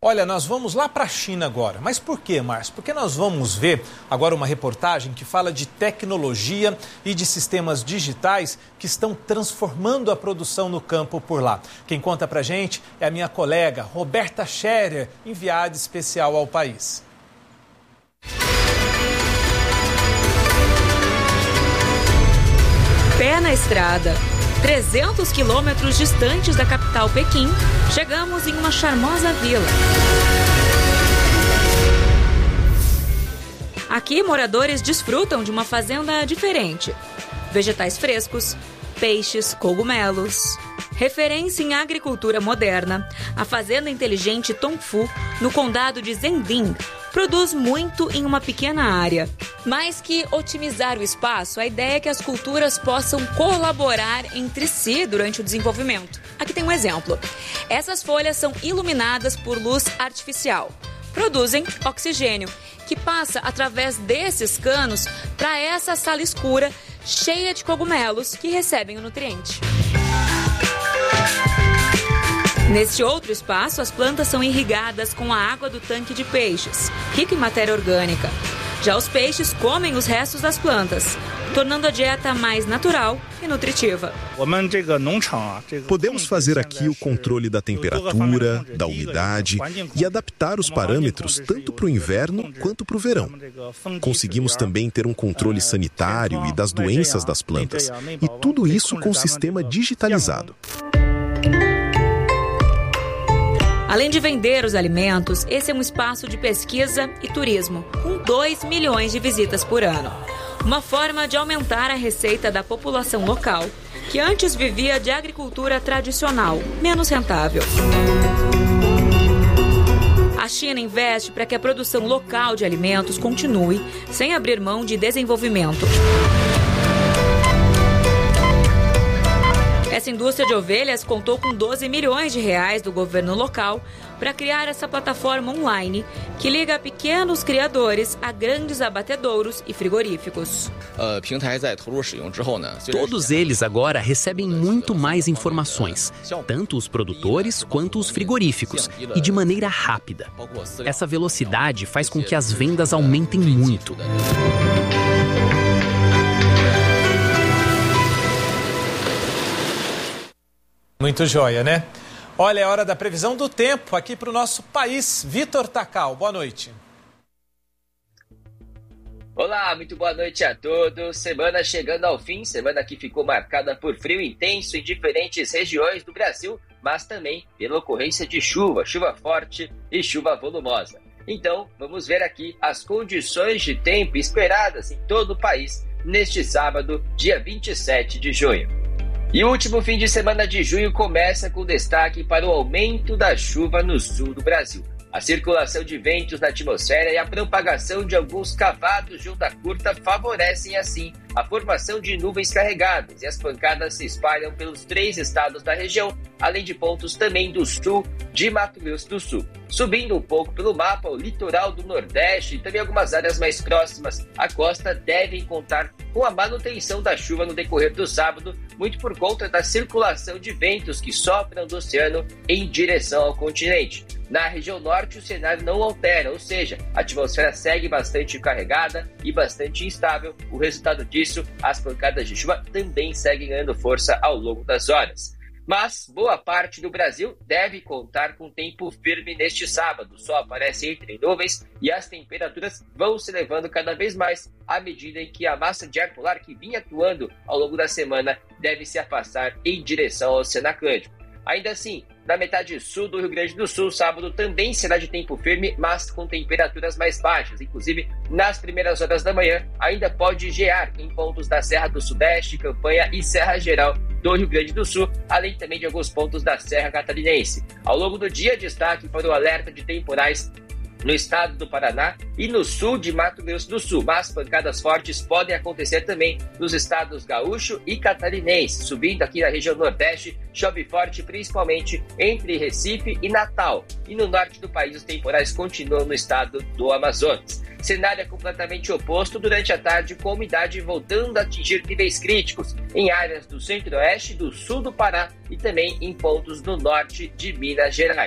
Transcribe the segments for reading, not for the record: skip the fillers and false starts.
Olha, nós vamos lá para a China agora. Mas por quê, Márcio? Porque nós vamos ver agora uma reportagem que fala de tecnologia e de sistemas digitais que estão transformando a produção no campo por lá. Quem conta pra gente é a minha colega Roberta Scherer, enviada especial ao país. Pé na estrada. 300 quilômetros distantes da capital Pequim, chegamos em uma charmosa vila. Aqui, moradores desfrutam de uma fazenda diferente. Vegetais frescos, peixes, cogumelos. Referência em agricultura moderna, a fazenda inteligente Tongfu, no condado de Zhending, produz muito em uma pequena área. Mais que otimizar o espaço, a ideia é que as culturas possam colaborar entre si durante o desenvolvimento. Aqui tem um exemplo. Essas folhas são iluminadas por luz artificial. Produzem oxigênio, que passa através desses canos para essa sala escura, cheia de cogumelos que recebem o nutriente. Neste outro espaço, as plantas são irrigadas com a água do tanque de peixes, rico em matéria orgânica. Já os peixes comem os restos das plantas, tornando a dieta mais natural e nutritiva. Podemos fazer aqui o controle da temperatura, da umidade e adaptar os parâmetros tanto para o inverno quanto para o verão. Conseguimos também ter um controle sanitário e das doenças das plantas, e tudo isso com sistema digitalizado. Além de vender os alimentos, esse é um espaço de pesquisa e turismo, com 2 milhões de visitas por ano. Uma forma de aumentar a receita da população local, que antes vivia de agricultura tradicional, menos rentável. A China investe para que a produção local de alimentos continue, sem abrir mão de desenvolvimento. Essa indústria de ovelhas contou com 12 milhões de reais do governo local para criar essa plataforma online que liga pequenos criadores a grandes abatedouros e frigoríficos. Todos eles agora recebem muito mais informações, tanto os produtores quanto os frigoríficos, e de maneira rápida. Essa velocidade faz com que as vendas aumentem muito. Muito joia, né? Olha, é hora da previsão do tempo aqui para o nosso país. Vitor Tacal, boa noite. Olá, muito boa noite a todos. Semana chegando ao fim, semana que ficou marcada por frio intenso em diferentes regiões do Brasil, mas também pela ocorrência de chuva forte e chuva volumosa. Então, vamos ver aqui as condições de tempo esperadas em todo o país neste sábado, dia 27 de junho. E o último fim de semana de junho começa com destaque para o aumento da chuva no sul do Brasil. A circulação de ventos na atmosfera e a propagação de alguns cavados de onda curta favorecem, assim, a formação de nuvens carregadas, e as pancadas se espalham pelos 3 estados da região, além de pontos também do sul de Mato Grosso do Sul. Subindo um pouco pelo mapa, o litoral do Nordeste e também algumas áreas mais próximas à costa devem contar com a manutenção da chuva no decorrer do sábado, muito por conta da circulação de ventos que sopram do oceano em direção ao continente. Na região norte, o cenário não altera, ou seja, a atmosfera segue bastante carregada e bastante instável. O resultado disso, as pancadas de chuva também seguem ganhando força ao longo das horas. Mas boa parte do Brasil deve contar com tempo firme neste sábado. O sol aparece entre nuvens e as temperaturas vão se elevando cada vez mais à medida em que a massa de ar polar que vinha atuando ao longo da semana deve se afastar em direção ao Oceano Atlântico. Ainda assim, na metade sul do Rio Grande do Sul, sábado também será de tempo firme, mas com temperaturas mais baixas. Inclusive, nas primeiras horas da manhã, ainda pode gear em pontos da Serra do Sudeste, Campanha e Serra Geral do Rio Grande do Sul, além também de alguns pontos da Serra Catarinense. Ao longo do dia, destaque para o alerta de temporais no estado do Paraná e no sul de Mato Grosso do Sul, mas pancadas fortes podem acontecer também nos estados gaúcho e catarinense. Subindo aqui na região nordeste, chove forte principalmente entre Recife e Natal. E no norte do país, os temporais continuam no estado do Amazonas. Cenário é completamente oposto durante a tarde, com a umidade voltando a atingir níveis críticos em áreas do centro-oeste, do sul do Pará e também em pontos do norte de Minas Gerais.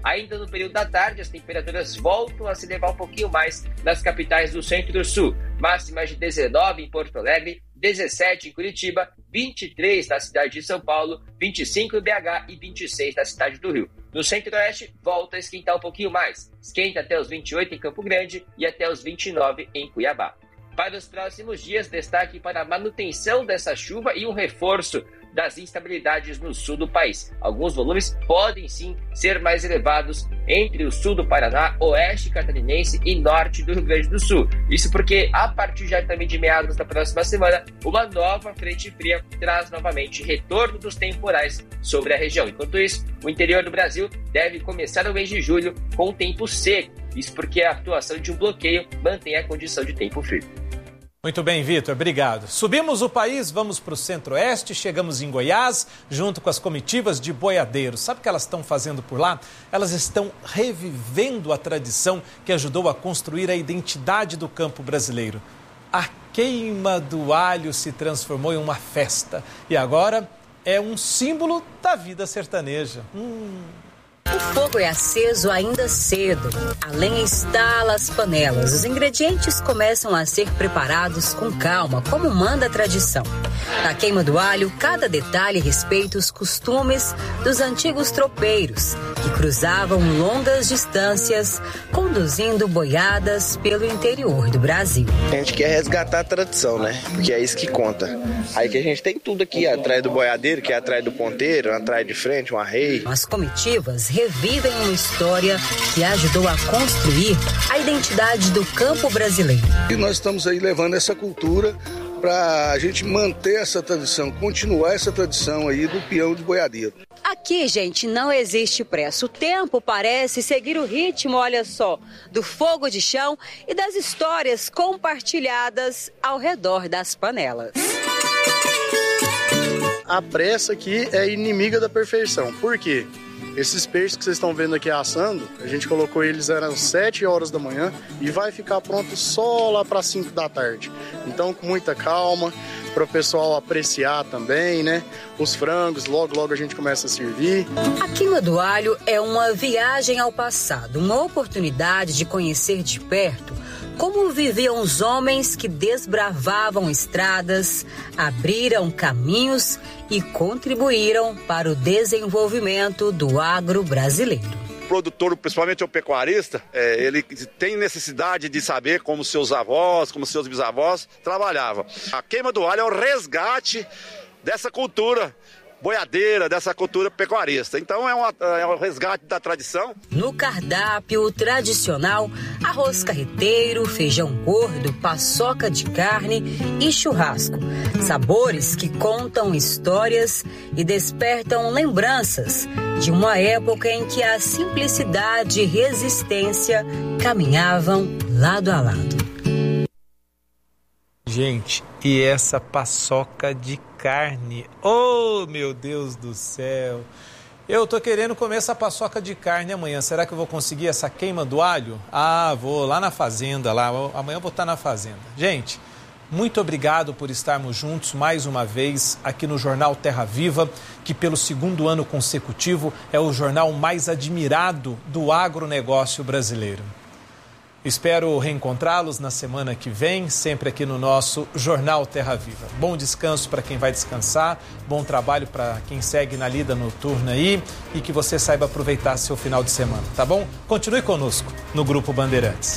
Ainda no período da tarde, as temperaturas voltam a se elevar um pouquinho mais nas capitais do centro e do sul. Máximas de 19 em Porto Alegre, 17 em Curitiba, 23 na cidade de São Paulo, 25 em BH e 26 na cidade do Rio. No centro-oeste, volta a esquentar um pouquinho mais. Esquenta até os 28 em Campo Grande e até os 29 em Cuiabá. Para os próximos dias, destaque para a manutenção dessa chuva e um reforço das instabilidades no sul do país. Alguns volumes podem sim ser mais elevados entre o sul do Paraná, oeste catarinense e norte do Rio Grande do Sul. Isso porque, a partir já também de meados da próxima semana, uma nova frente fria traz novamente retorno dos temporais sobre a região. Enquanto isso, o interior do Brasil deve começar o mês de julho com o tempo seco. Isso porque a atuação de um bloqueio mantém a condição de tempo frio. Muito bem, Vitor, obrigado. Subimos o país, vamos para o centro-oeste, chegamos em Goiás, junto com as comitivas de boiadeiros. Sabe o que elas estão fazendo por lá? Elas estão revivendo a tradição que ajudou a construir a identidade do campo brasileiro. A queima do alho se transformou em uma festa e agora é um símbolo da vida sertaneja. O fogo é aceso ainda cedo. A lenha estala as panelas. Os ingredientes começam a ser preparados com calma, como manda a tradição. Na queima do alho, cada detalhe respeita os costumes dos antigos tropeiros, que cruzavam longas distâncias, conduzindo boiadas pelo interior do Brasil. A gente quer resgatar a tradição, né? Porque é isso que conta. Aí que a gente tem tudo aqui, atrás do boiadeiro, que é atrás do ponteiro, atrás de frente, um arreio. As comitivas revivem uma história que ajudou a construir a identidade do campo brasileiro. E nós estamos aí levando essa cultura para a gente manter essa tradição, continuar essa tradição aí do peão de boiadeiro. Aqui, gente, não existe pressa. O tempo parece seguir o ritmo, olha só, do fogo de chão e das histórias compartilhadas ao redor das panelas. A pressa aqui é inimiga da perfeição. Por quê? Esses peixes que vocês estão vendo aqui assando, a gente colocou eles, eram 7 horas da manhã e vai ficar pronto só lá para 5 da tarde. Então, com muita calma, para o pessoal apreciar também, né? Os frangos, logo a gente começa a servir. A queima do alho é uma viagem ao passado, uma oportunidade de conhecer de perto como viviam os homens que desbravavam estradas, abriram caminhos e contribuíram para o desenvolvimento do agro brasileiro. O produtor, principalmente o pecuarista, ele tem necessidade de saber como seus avós, como seus bisavós trabalhavam. A queima do alho é o resgate dessa cultura boiadeira, dessa cultura pecuarista. Então é um resgate da tradição. No cardápio tradicional, arroz carreteiro, feijão gordo, paçoca de carne e churrasco. Sabores que contam histórias e despertam lembranças de uma época em que a simplicidade e resistência caminhavam lado a lado. Gente, e essa paçoca de carne, oh meu Deus do céu, eu tô querendo comer essa paçoca de carne amanhã, será que eu vou conseguir essa queima do alho? Ah, vou lá na fazenda, amanhã eu vou estar na fazenda. Gente, muito obrigado por estarmos juntos mais uma vez aqui no Jornal Terra Viva, que pelo 2º ano consecutivo é o jornal mais admirado do agronegócio brasileiro. Espero reencontrá-los na semana que vem, sempre aqui no nosso Jornal Terra Viva. Bom descanso para quem vai descansar, bom trabalho para quem segue na lida noturna aí e que você saiba aproveitar seu final de semana, tá bom? Continue conosco no Grupo Bandeirantes.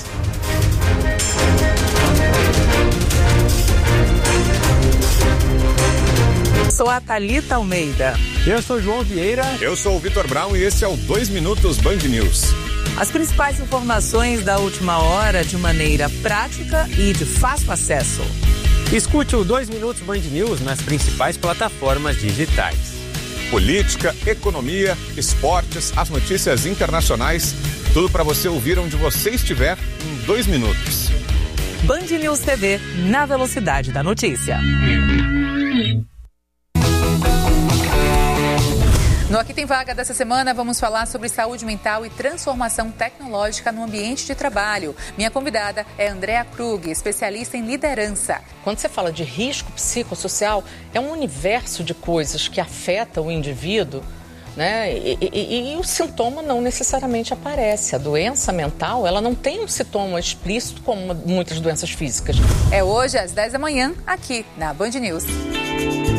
Sou a Thalita Almeida. Eu sou João Vieira. Eu sou o Vitor Brown e esse é o 2 Minutos Band News. As principais informações da última hora de maneira prática e de fácil acesso. Escute o 2 Minutos Band News nas principais plataformas digitais. Política, economia, esportes, as notícias internacionais, tudo para você ouvir onde você estiver em 2 minutos. Band News TV, na velocidade da notícia. No Aqui Tem Vaga dessa semana, vamos falar sobre saúde mental e transformação tecnológica no ambiente de trabalho. Minha convidada é Andréa Krug, especialista em liderança. Quando você fala de risco psicossocial, é um universo de coisas que afetam o indivíduo né? E o sintoma não necessariamente aparece. A doença mental, ela não tem um sintoma explícito como muitas doenças físicas. É hoje às 10 da manhã, aqui na Band News.